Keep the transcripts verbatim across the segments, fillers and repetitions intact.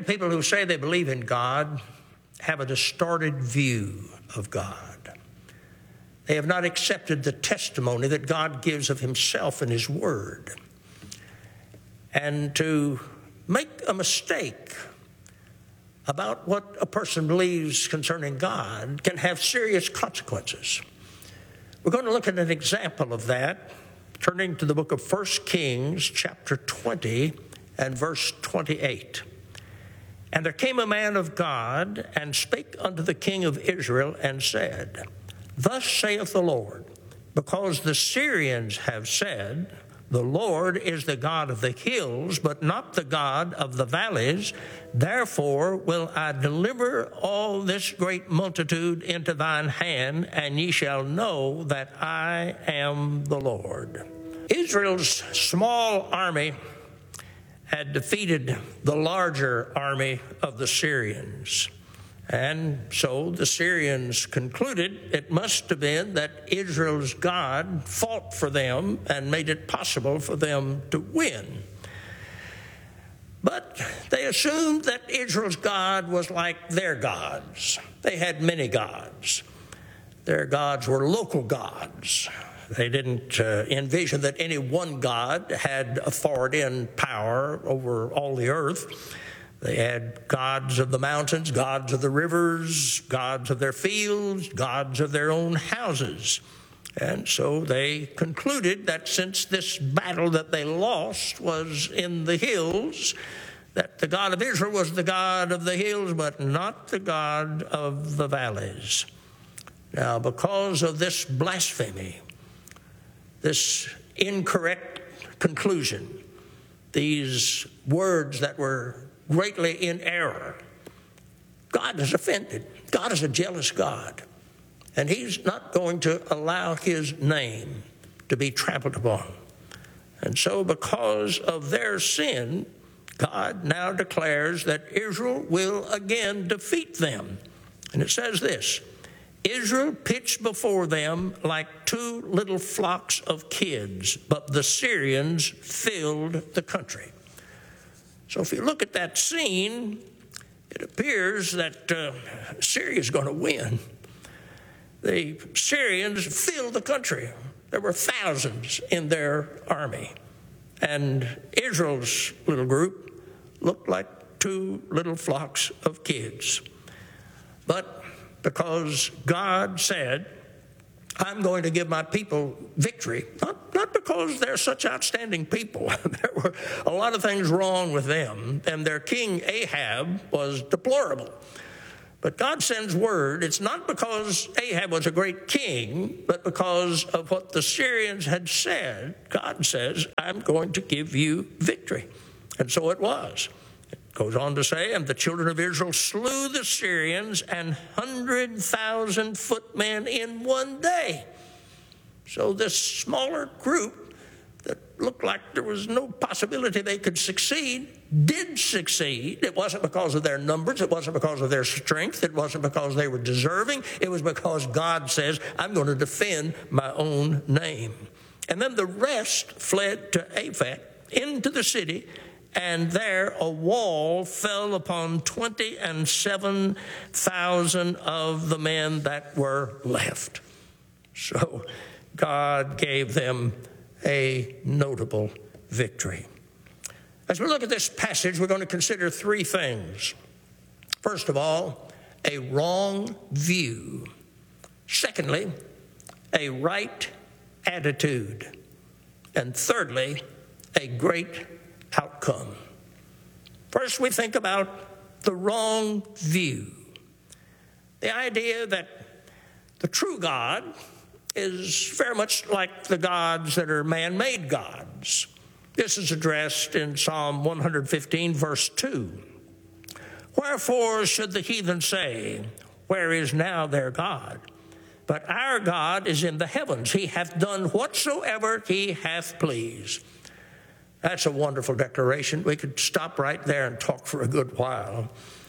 people who say they believe in God have a distorted view of God. They have not accepted the testimony that God gives of himself in his word. And to make a mistake about what a person believes concerning God can have serious consequences. We're going to look at an example of that, turning to the book of First Kings, chapter twenty, and verse twenty-eight. And there came a man of God, and spake unto the king of Israel, and said, Thus saith the Lord, because the Syrians have said, The Lord is the God of the hills, but not the God of the valleys. Therefore will I deliver all this great multitude into thine hand, and ye shall know that I am the Lord. Israel's small army had defeated the larger army of the Syrians. And so the Syrians concluded it must have been that Israel's God fought for them and made it possible for them to win. But they assumed that Israel's God was like their gods. They had many gods. Their gods were local gods. They didn't uh, envision that any one God had authority and power over all the earth. They had gods of the mountains, gods of the rivers, gods of their fields, gods of their own houses. And so they concluded that since this battle that they lost was in the hills, that the God of Israel was the God of the hills, but not the God of the valleys. Now, because of this blasphemy, this incorrect conclusion, these words that were greatly in error, God is offended. God is a jealous God, and he's not going to allow his name to be trampled upon. And so because of their sin, God now declares that Israel will again defeat them. And it says this, Israel pitched before them like two little flocks of kids, but the Syrians filled the country. So if you look at that scene, it appears that uh, Syria is going to win. The Syrians filled the country. There were thousands in their army. And Israel's little group looked like two little flocks of kids. But because God said, I'm going to give my people victory, not, not because they're such outstanding people. There were a lot of things wrong with them, and their king Ahab was deplorable. But God sends word. It's not because Ahab was a great king, but because of what the Syrians had said. God says, I'm going to give you victory. And so it was. Goes on to say, and the children of Israel slew the Syrians and hundred thousand footmen in one day. So this smaller group that looked like there was no possibility they could succeed did succeed. It wasn't because of their numbers. It wasn't because of their strength. It wasn't because they were deserving. It was because God says, I'm going to defend my own name. And then the rest fled to Aphat into the city, and there a wall fell upon twenty and seven thousand of the men that were left. So God gave them a notable victory. As we look at this passage, we're going to consider three things. First of all, a wrong view. Secondly, a right attitude. And thirdly, a great outcome. First, we think about the wrong view. The idea that the true God is very much like the gods that are man-made gods. This is addressed in Psalm one fifteen, verse two. Wherefore should the heathen say, where is now their God? But our God is in the heavens. He hath done whatsoever he hath pleased. That's a wonderful declaration. We could stop right there and talk for a good while.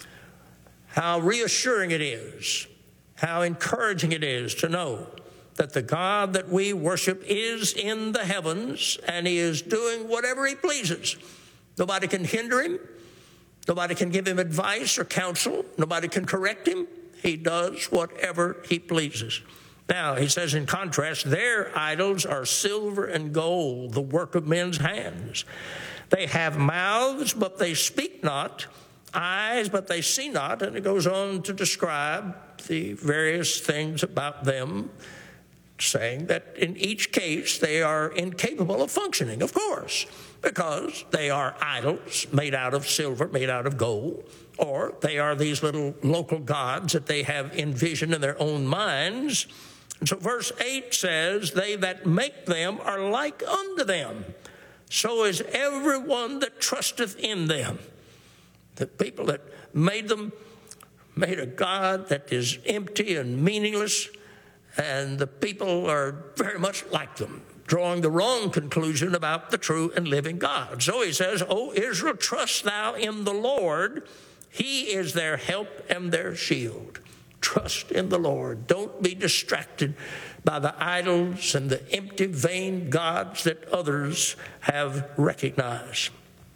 How reassuring it is, how encouraging it is to know that the God that we worship is in the heavens, and he is doing whatever he pleases. Nobody can hinder him. Nobody can give him advice or counsel. Nobody can correct him. He does whatever he pleases. Now, he says in contrast, their idols are silver and gold, the work of men's hands. They have mouths, but they speak not, eyes, but they see not. And it goes on to describe the various things about them, saying that in each case they are incapable of functioning, of course, because they are idols made out of silver, made out of gold, or they are these little local gods that they have envisioned in their own minds. And so verse eight says, they that make them are like unto them. So is everyone that trusteth in them. The people that made them made a God that is empty and meaningless, and the people are very much like them, drawing the wrong conclusion about the true and living God. So he says, O Israel, trust thou in the Lord. He is their help and their shield. Trust in the Lord. Don't be distracted by the idols and the empty, vain gods that others have recognized.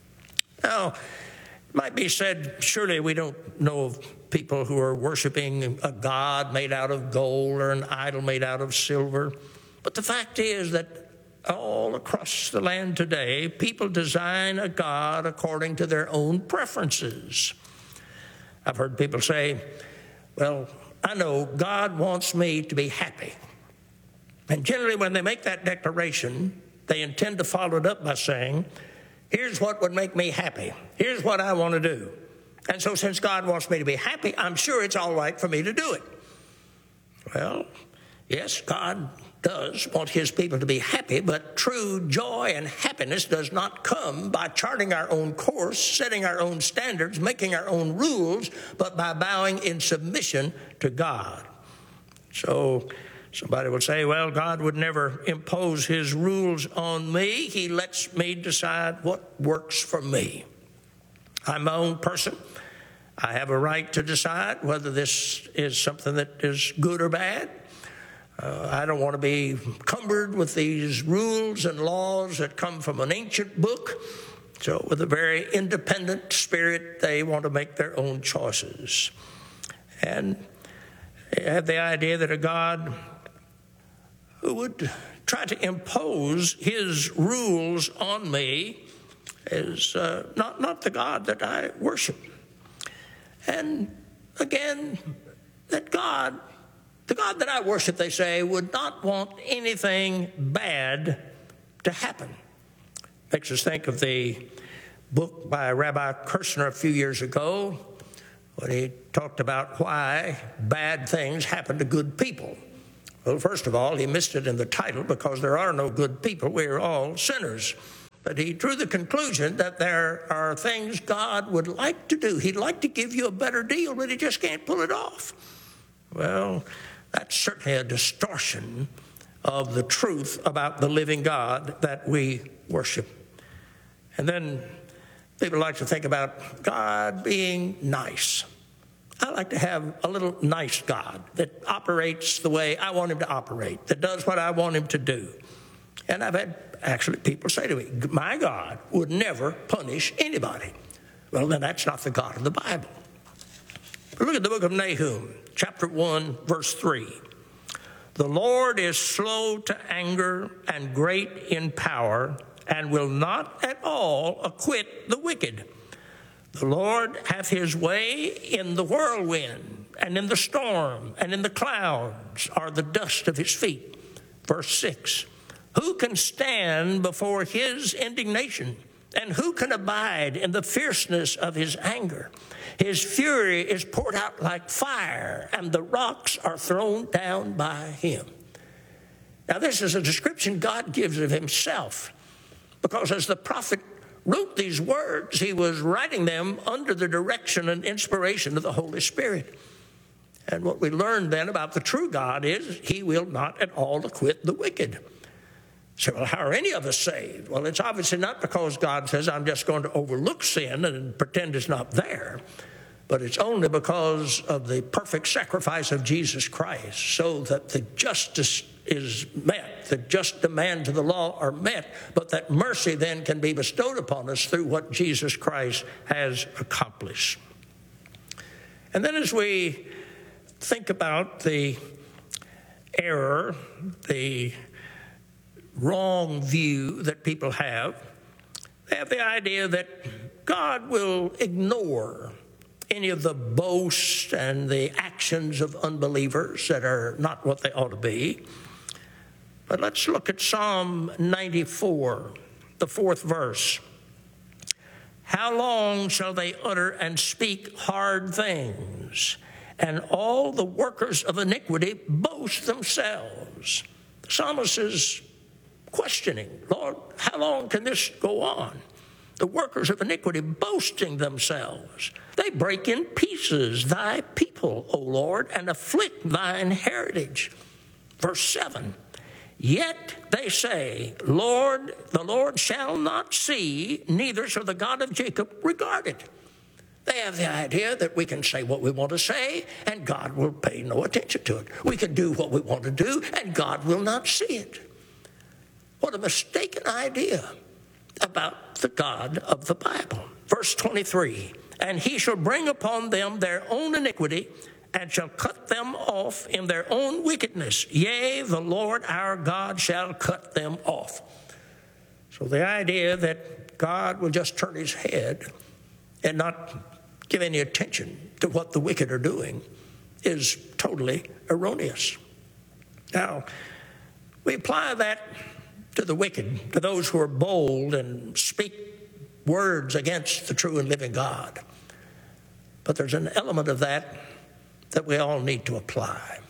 Now, it might be said, surely we don't know of people who are worshiping a god made out of gold or an idol made out of silver. But the fact is that all across the land today, people design a god according to their own preferences. I've heard people say, well, I know God wants me to be happy. And generally when they make that declaration, they intend to follow it up by saying, here's what would make me happy. Here's what I want to do. And so since God wants me to be happy, I'm sure it's all right for me to do it. Well, yes, God does want his people to be happy, but true joy and happiness does not come by charting our own course, setting our own standards, making our own rules, but by bowing in submission to God. So somebody would say, well, God would never impose his rules on me. He lets me decide what works for me. I'm my own person. I have a right to decide whether this is something that is good or bad. Uh, I don't want to be cumbered with these rules and laws that come from an ancient book. So with a very independent spirit, they want to make their own choices. And they have the idea that a God who would try to impose his rules on me is uh, not, not the God that I worship. And again, that God, the God that I worship, they say, would not want anything bad to happen. Makes us think of the book by Rabbi Kirsner a few years ago when he talked about why bad things happen to good people. Well, first of all, he missed it in the title because there are no good people. We are all sinners. But he drew the conclusion that there are things God would like to do. He'd like to give you a better deal, but he just can't pull it off. Well, that's certainly a distortion of the truth about the living God that we worship. And then people like to think about God being nice. I like to have a little nice God that operates the way I want him to operate, that does what I want him to do. And I've had actually people say to me, my God would never punish anybody. Well, then that's not the God of the Bible. But look at the book of Nahum, chapter one, verse three. The Lord is slow to anger and great in power, and will not at all acquit the wicked. The Lord hath his way in the whirlwind, and in the storm, and in the clouds are the dust of his feet. Verse six. Who can stand before his indignation? And who can abide in the fierceness of his anger? His fury is poured out like fire, and the rocks are thrown down by him. Now, this is a description God gives of himself, because as the prophet wrote these words, he was writing them under the direction and inspiration of the Holy Spirit. And what we learn then about the true God is he will not at all acquit the wicked. So, well, how are any of us saved? Well, it's obviously not because God says, I'm just going to overlook sin and pretend it's not there. But it's only because of the perfect sacrifice of Jesus Christ, so that the justice is met, the just demands of the law are met, but that mercy then can be bestowed upon us through what Jesus Christ has accomplished. And then as we think about the error, the wrong view that people have, they have the idea that God will ignore any of the boasts and the actions of unbelievers that are not what they ought to be. But let's look at Psalm ninety-four, the fourth verse. How long shall they utter and speak hard things, and all the workers of iniquity boast themselves? The psalmist is questioning, Lord, how long can this go on? The workers of iniquity boasting themselves. They break in pieces thy people, O Lord, and afflict thine heritage. Verse seven. Yet they say, Lord, the Lord shall not see, neither shall the God of Jacob regard it. They have the idea that we can say what we want to say, and God will pay no attention to it. We can do what we want to do, and God will not see it. What a mistaken idea about the God of the Bible. Verse twenty-three, and he shall bring upon them their own iniquity, and shall cut them off in their own wickedness. Yea, the Lord our God shall cut them off. So the idea that God will just turn his head and not give any attention to what the wicked are doing is totally erroneous. Now, we apply that to the wicked, to those who are bold and speak words against the true and living God. But there's an element of that that we all need to apply.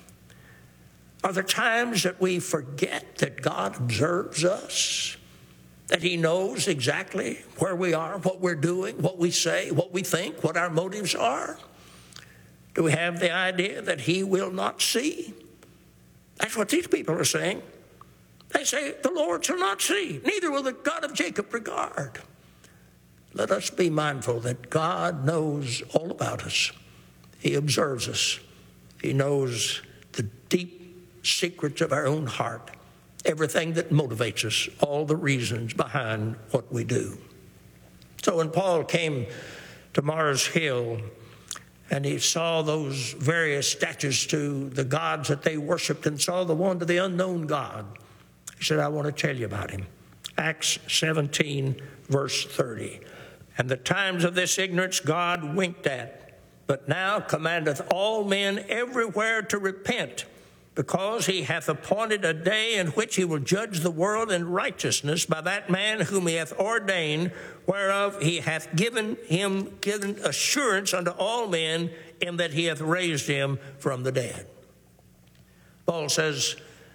Are there times that we forget that God observes us, that he knows exactly where we are, what we're doing, what we say, what we think, what our motives are? Do we have the idea that he will not see? That's what these people are saying. They say, the Lord shall not see, neither will the God of Jacob regard. Let us be mindful that God knows all about us. He observes us. He knows the deep secrets of our own heart, everything that motivates us, all the reasons behind what we do. So when Paul came to Mars Hill and he saw those various statues to the gods that they worshiped and saw the one to the unknown God, he said, I want to tell you about him. Acts seventeen, verse thirty. And the times of this ignorance God winked at, but now commandeth all men everywhere to repent, because he hath appointed a day in which he will judge the world in righteousness by that man whom he hath ordained, whereof he hath given him given assurance unto all men, in that he hath raised him from the dead. Paul says,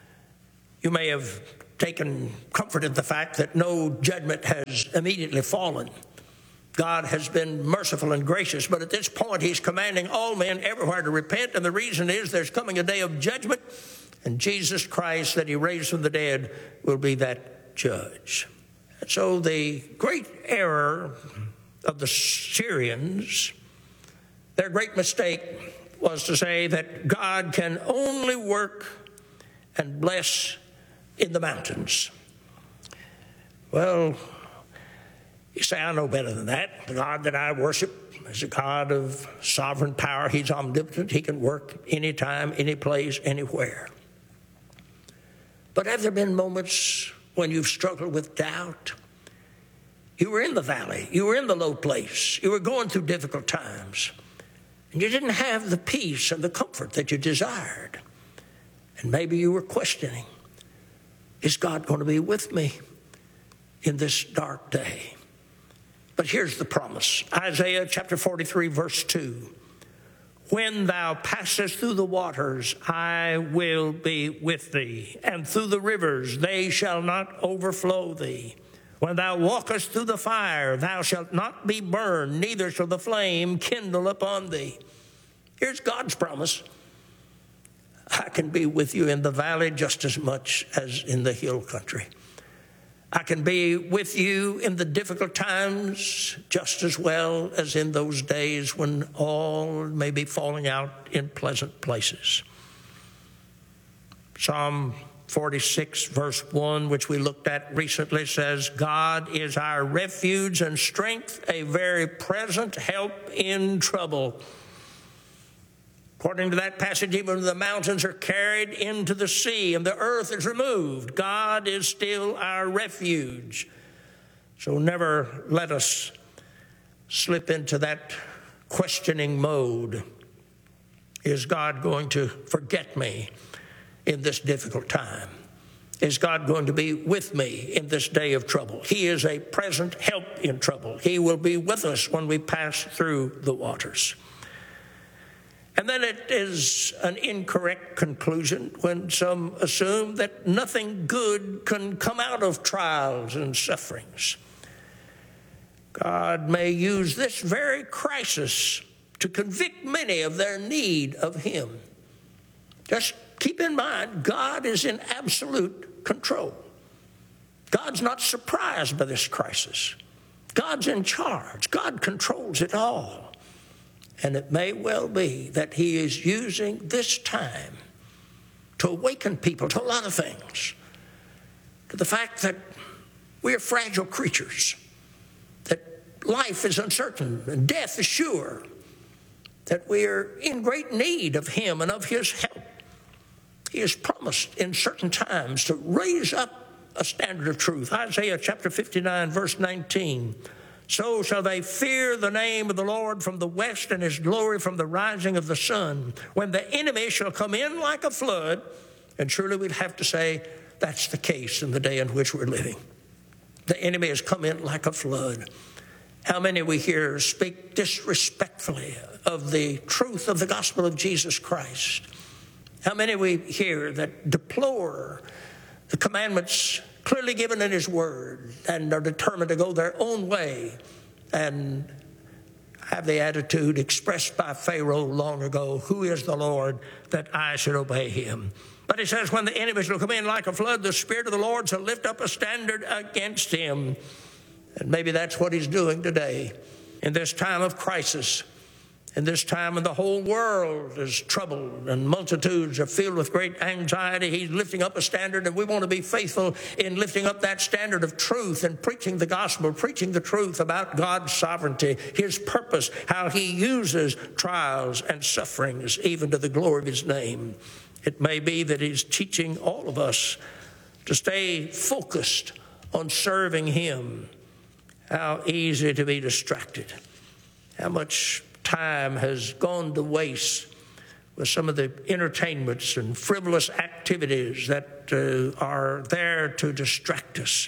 you may have taken comfort in the fact that no judgment has immediately fallen. God has been merciful and gracious, but at this point he's commanding all men everywhere to repent, and the reason is there's coming a day of judgment, and Jesus Christ that he raised from the dead will be that judge. And so the great error of the Syrians, their great mistake was to say that God can only work and bless in the mountains. Well, you say, I know better than that. The God that I worship is a God of sovereign power. He's omnipotent. He can work anytime, any place, anywhere. But have there been moments when you've struggled with doubt? You were in the valley. You were in the low place. You were going through difficult times. And you didn't have the peace and the comfort that you desired. And maybe you were questioning, is God going to be with me in this dark day? But here's the promise. Isaiah chapter forty-three, verse two. When thou passest through the waters, I will be with thee, and through the rivers, they shall not overflow thee. When thou walkest through the fire, thou shalt not be burned, neither shall the flame kindle upon thee. Here's God's promise. I can be with you in the valley just as much as in the hill country. I can be with you in the difficult times just as well as in those days when all may be falling out in pleasant places. Psalm forty-six, verse one, which we looked at recently, says, God is our refuge and strength, a very present help in trouble. According to that passage, even when the mountains are carried into the sea and the earth is removed, God is still our refuge. So never let us slip into that questioning mode. Is God going to forget me in this difficult time? Is God going to be with me in this day of trouble? He is a present help in trouble. He will be with us when we pass through the waters. And then it is an incorrect conclusion when some assume that nothing good can come out of trials and sufferings. God may use this very crisis to convict many of their need of Him. Just keep in mind, God is in absolute control. God's not surprised by this crisis. God's in charge. God controls it all. And it may well be that He is using this time to awaken people to a lot of things. To the fact that we are fragile creatures, that life is uncertain and death is sure, that we are in great need of Him and of His help. He has promised in certain times to raise up a standard of truth. Isaiah chapter fifty-nine, verse nineteen. So shall they fear the name of the Lord from the west, and His glory from the rising of the sun, when the enemy shall come in like a flood. And surely we'd have to say that's the case in the day in which we're living. The enemy has come in like a flood. How many we hear speak disrespectfully of the truth of the gospel of Jesus Christ? How many we hear that deplore the commandments clearly given in His word and are determined to go their own way and have the attitude expressed by Pharaoh long ago, who is the Lord that I should obey Him? But He says, when the enemy shall come in like a flood, the Spirit of the Lord shall lift up a standard against him. And maybe that's what He's doing today in this time of crisis. In this time when the whole world is troubled and multitudes are filled with great anxiety, He's lifting up a standard, and we want to be faithful in lifting up that standard of truth and preaching the gospel, preaching the truth about God's sovereignty, His purpose, how He uses trials and sufferings even to the glory of His name. It may be that He's teaching all of us to stay focused on serving Him. How easy to be distracted. How much time has gone to waste with some of the entertainments and frivolous activities that uh, are there to distract us.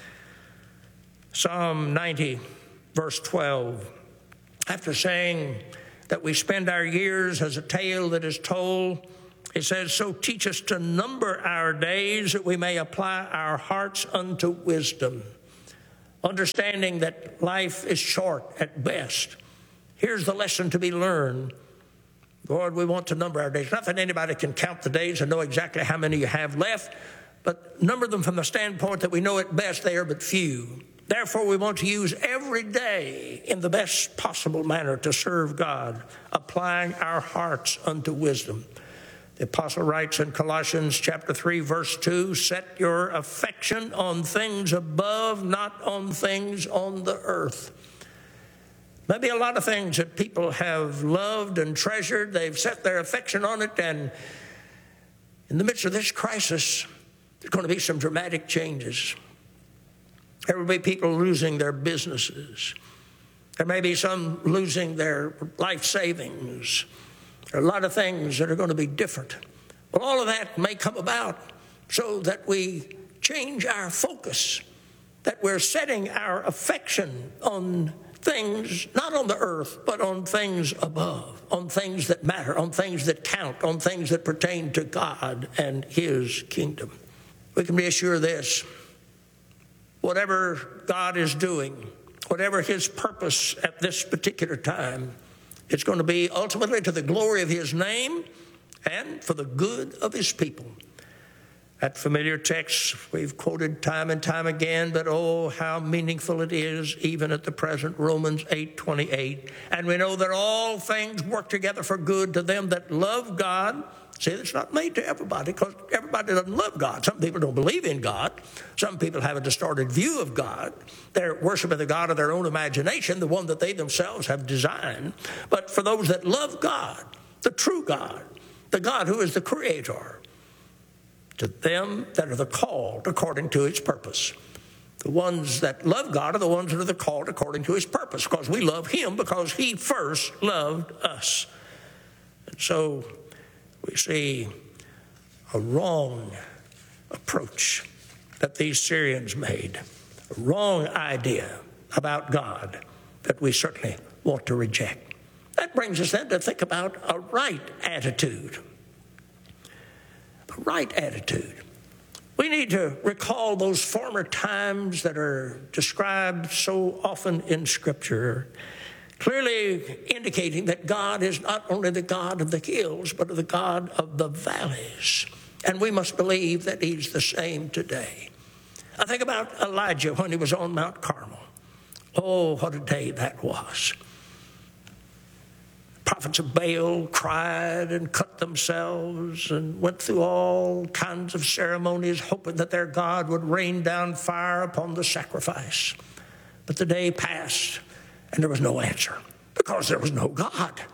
Psalm ninety, verse twelve, after saying that we spend our years as a tale that is told, it says, so teach us to number our days that we may apply our hearts unto wisdom. Understanding that life is short at best. Here's the lesson to be learned. Lord, we want to number our days. Not that anybody can count the days and know exactly how many you have left, but number them from the standpoint that we know at best they are but few. Therefore, we want to use every day in the best possible manner to serve God, applying our hearts unto wisdom. The apostle writes in Colossians chapter three, verse two, set your affection on things above, not on things on the earth. Maybe a lot of things that people have loved and treasured, they've set their affection on it, and in the midst of this crisis, there's going to be some dramatic changes. There will be people losing their businesses. There may be some losing their life savings. There are a lot of things that are going to be different. Well, all of that may come about so that we change our focus, that we're setting our affection on things, not on the earth, but on things above, on things that matter, on things that count, on things that pertain to God and His kingdom. We can be assured of this. Whatever God is doing, whatever His purpose at this particular time, it's going to be ultimately to the glory of His name and for the good of His people. That familiar text we've quoted time and time again, but oh, how meaningful it is even at the present, Romans eight twenty-eight. And we know that all things work together for good to them that love God, See, it's not made to everybody because everybody doesn't love God. Some people don't believe in God. Some people have a distorted view of God. They're worshiping the God of their own imagination, the one that they themselves have designed. But for those that love God, the true God, the God who is the Creator, to them that are the called according to His purpose. The ones that love God are the ones that are the called according to His purpose, because we love Him because He first loved us. And so we see a wrong approach that these Syrians made, a wrong idea about God that we certainly want to reject. That brings us then to think about a right attitude. A right attitude. We need to recall those former times that are described so often in Scripture, clearly indicating that God is not only the God of the hills, but the God of the valleys. And we must believe that He's the same today. I think about Elijah when he was on Mount Carmel. Oh, what a day that was. Prophets of Baal cried and cut themselves and went through all kinds of ceremonies, hoping that their God would rain down fire upon the sacrifice. But the day passed, and there was no answer, because there was no God.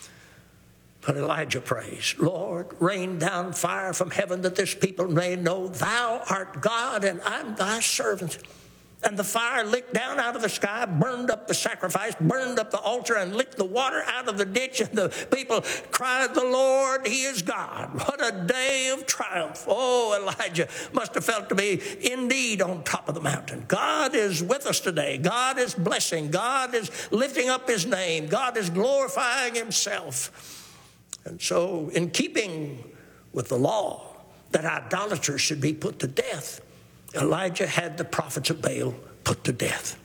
But Elijah prays, Lord, rain down fire from heaven that this people may know Thou art God and I'm Thy servant. And the fire licked down out of the sky, burned up the sacrifice, burned up the altar, and licked the water out of the ditch. And the people cried, the Lord, He is God. What a day of triumph. Oh, Elijah must have felt to be indeed on top of the mountain. God is with us today. God is blessing. God is lifting up His name. God is glorifying Himself. And so, in keeping with the law that idolaters should be put to death, Elijah had the prophets of Baal put to death.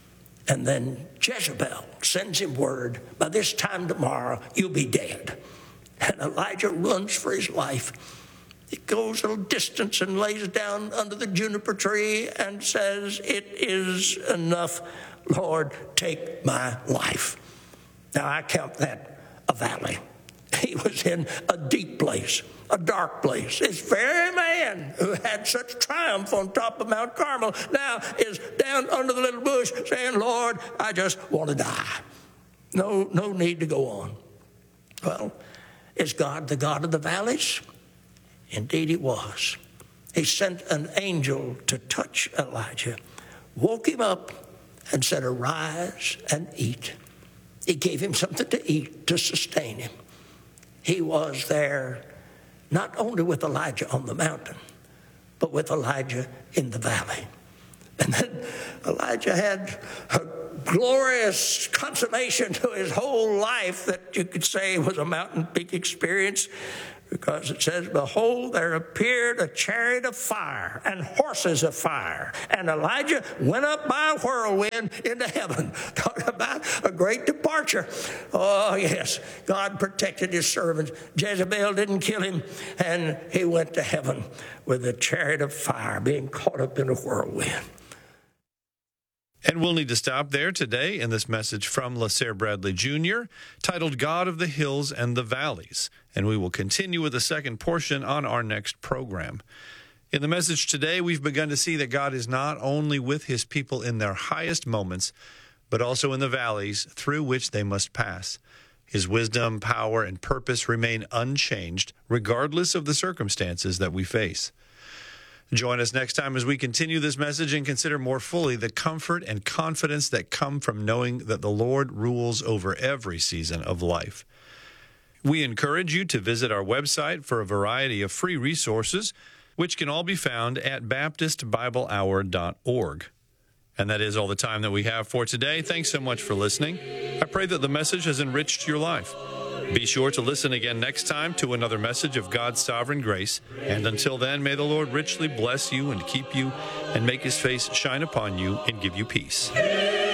And then Jezebel sends him word, by this time tomorrow, you'll be dead. And Elijah runs for his life. He goes a little distance and lays down under the juniper tree and says, it is enough, Lord, take my life. Now, I count that a valley. He was in a deep place, a dark place. This very man who had such triumph on top of Mount Carmel now is down under the little bush saying, Lord, I just want to die. No, no need to go on. Well, is God the God of the valleys? Indeed He was. He sent an angel to touch Elijah, woke him up and said, arise and eat. He gave him something to eat to sustain him. He was there not only with Elijah on the mountain, but with Elijah in the valley. And then Elijah had a glorious consummation to his whole life that you could say was a mountain peak experience, because it says, behold, there appeared a chariot of fire and horses of fire. And Elijah went up by a whirlwind into heaven. Talk about a great departure. Oh, yes, God protected His servants. Jezebel didn't kill him, and he went to heaven with a chariot of fire being caught up in a whirlwind. And we'll need to stop there today in this message from LaSalle Bradley Junior, titled God of the Hills and the Valleys. And we will continue with the second portion on our next program. In the message today, we've begun to see that God is not only with His people in their highest moments, but also in the valleys through which they must pass. His wisdom, power, and purpose remain unchanged, regardless of the circumstances that we face. Join us next time as we continue this message and consider more fully the comfort and confidence that come from knowing that the Lord rules over every season of life. We encourage you to visit our website for a variety of free resources, which can all be found at baptist bible hour dot org. And that is all the time that we have for today. Thanks so much for listening. I pray that the message has enriched your life. Be sure to listen again next time to another message of God's sovereign grace. And until then, may the Lord richly bless you and keep you and make His face shine upon you and give you peace.